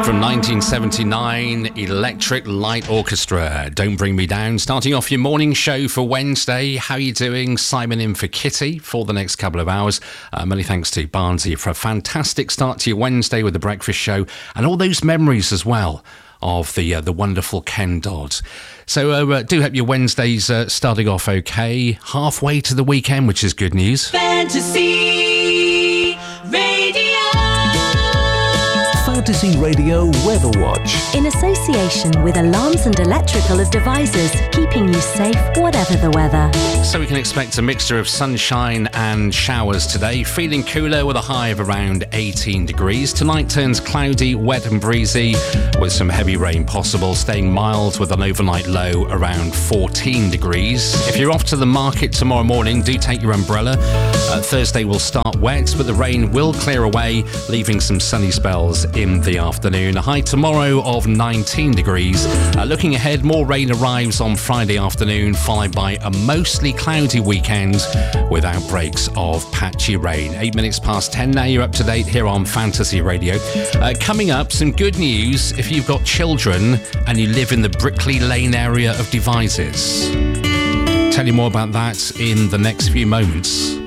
From 1979, Electric Light Orchestra, Don't Bring Me Down. Starting off your morning show for Wednesday. How are you doing? Simon in for Kitty for the next couple of hours. Many thanks to Barnsley for a fantastic start to your Wednesday with the breakfast show and all those memories as well of the wonderful Ken Dodd. So do hope your Wednesday's starting off okay. Halfway to the weekend, which is good news. Fantasy Radio. Fantasy Radio Weather Watch. In association with Alarms and Electrical Devices, keeping you safe whatever the weather. So we can expect a mixture of sunshine and showers today. Feeling cooler with a high of around 18 degrees. Tonight turns cloudy, wet and breezy with some heavy rain possible. Staying mild with an overnight low around 14 degrees. If you're off to the market tomorrow morning, do take your umbrella. Thursday will start wet, but the rain will clear away, leaving some sunny spells in the afternoon. A high tomorrow of 19 degrees. Looking ahead, more rain arrives on Friday afternoon, followed by a mostly cloudy weekend with outbreaks of patchy rain. 8 minutes past 10 now. You're up to date here on Fantasy Radio. Coming up, some good news if you've got children and you live in the Brickley Lane area of Devizes. Tell you more about that in the next few moments.